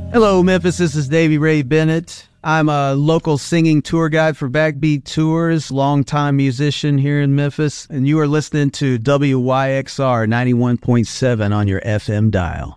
Hello, Memphis. This is Davey Ray Bennett. I'm a local singing tour guide for Backbeat Tours, longtime musician here in Memphis, and you are listening to WYXR 91.7 on your FM dial.